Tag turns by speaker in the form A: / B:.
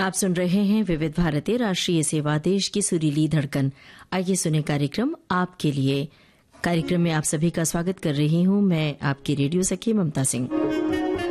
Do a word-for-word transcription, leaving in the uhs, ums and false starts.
A: आप सुन रहे हैं विविध भारती राष्ट्रीय सेवा देश की सुरीली धड़कन। आइए सुने कार्यक्रम आपके लिए। कार्यक्रम में आप सभी का स्वागत कर रही हूं मैं, आपकी रेडियो सखी ममता सिंह।